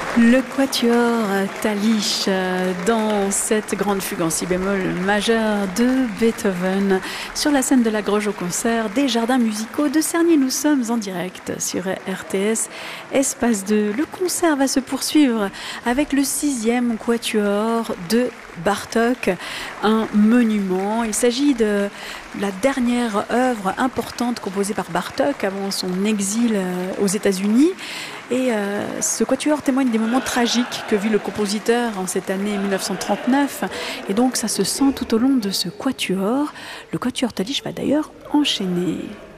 Le quatuor Talich dans cette grande fugue en si bémol majeur de Beethoven sur la scène de la Groge au concert des Jardins musicaux de Cernier. Nous sommes en direct sur RTS Espace 2. Le concert va se poursuivre avec le 6e quatuor de Bartók, un monument. Il s'agit de la dernière œuvre importante composée par Bartók avant son exil aux États-Unis. Et ce quatuor témoigne des moments tragiques que vit le compositeur en cette année 1939. Et donc ça se sent tout au long de ce quatuor. Le quatuor Talich va d'ailleurs enchaîner.